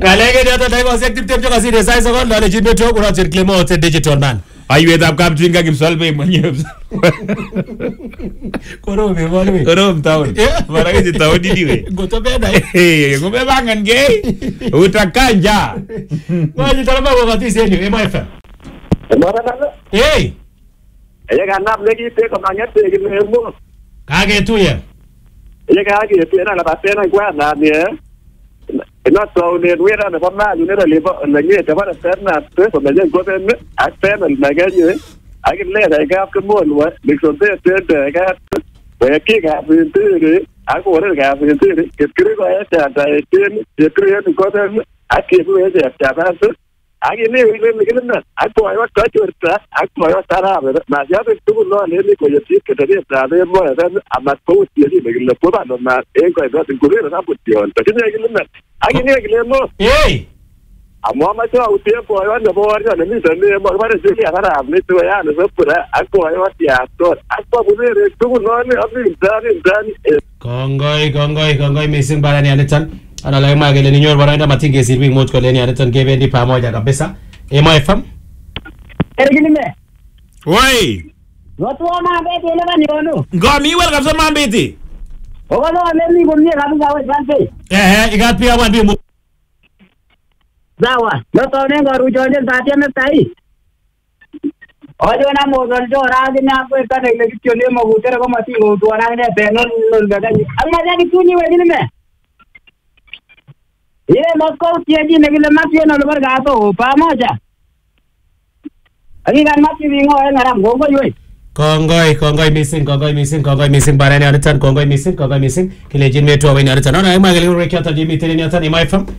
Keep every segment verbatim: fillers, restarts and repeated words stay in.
Galege data dai sek tip tip joka sire sai sokol dale jin metro kuna cher Clement te digital man. Ayuet ab kap twinga kimsolve mwenyewe. Koro me wale. Koro mtaoni. Mara hizi taoni diwe. Goto beda. Eh, ngombe bangan gay. Utakanja. Waji talaba kwa tisi yenu M F M. Mara nalo. Eh. Aya ganap lagi te ko mangat te gimemo. Kage tu ya. Aya kage te na la patena kwa na ne. Ina so ne wera na pama ni ne lebo na nye te para terna te so me go te ne atena na ganye. Agi le da ga ko mo wa ni so te te te ga. Wa ki ga fi te aku ore ga fi te ke kri ko ya ta ta te te kri ni ko te aki fu ya ta ta ta. Agi ne wi le ni na aku ayo ta churta aku ayo tara na ya te tu lo le ni ko ya ti ke te ta de mo ya ama ko ti ni me le po ba no na e ko ba te ku re na pu ti on ta ni agi na agi ne agi le mo eh amo ma cho u ti po ayo na bo ya ni te ne mo ba de ti ya ra ni tu ya na so pura aku ayo ti ya to aku bu re tu no ni abi da ni da ni Kongoi kongoi kongoi missing barani anitan. Ana la magele ni nyor baranda matinge sirvi mot ko leni anitan gebendi pamoja kabisa. M F M. Ergini me. Woi. Watu wana beti ele bani wanu. Ngomi wel kapsa mambiti. Ogono leni gumye kabisa we jante. Eh eh igat pia wan bi mu. Sawa. Loto ne ngaru jonde satia me tai. Ojo na mo gol jo raagi na ko ka ne le kichole mo gutere ko mati go to na ne te non non daga ni. Amma jadi tuni we ni me. Ye Moscow tiaji ne gile mati no lo barga to pamoja. Ani kan mati wingo e ngaram gongo yoi. Kongoi kongoi missing kongoi missing kongoi missing barani anitan kongoi missing kongoi missing kile jin metro we ni anitan. Ana magele ro kyata jimi tele ni anitan M F M.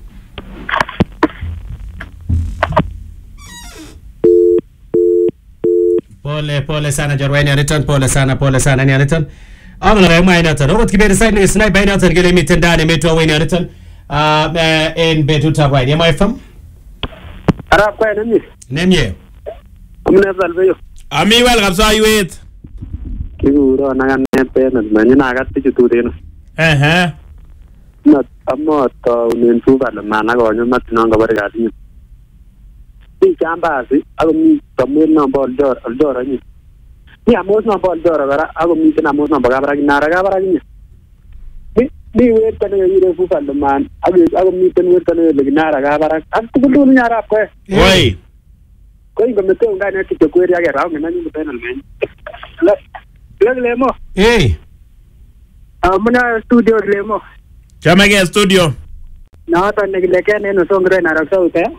Pole pole sana Jorwani anitan pole sana pole sana ni anitan. Amna na mai anitan. Robot kibere sai ni snipe bai anitan gele mitendane metro we ni anitan. Ah en betuta kwa ni M F M. ara kwa ni Nemye. amne salve yo Ami wel kapsa ayuet. kiguro na ne pe na mani na ga ti tu de no Eh eh. na amo to nen tu ba na na go nyu mat no ga bar ga ti ti chamba si ago mi to mo no bol dor dor ni ni amos no bol dor ga ago mi na amos no ba ga na ra ga ba ni ni ni we ta ne yire fu ba man ago ago mi ten we ta ne le na ra ga ba ra ak tu du ni ara ko Woi. ko ingo me te un ga ne ti ko ri ga ra ga na ni pe na men le le le mo Eh. amna studio le mo Chamege studio. na ta ne le ke ne no songre na ra so te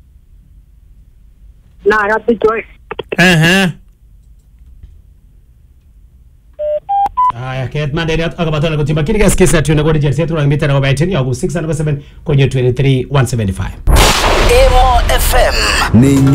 na ra ti choi Eh eh. Aya ket manderi akabatona kutimba kile gaskisa tuna godi jersey tu ngimita na baitini ya six seven kwenye twenty-three one seventy-five. Emo F M.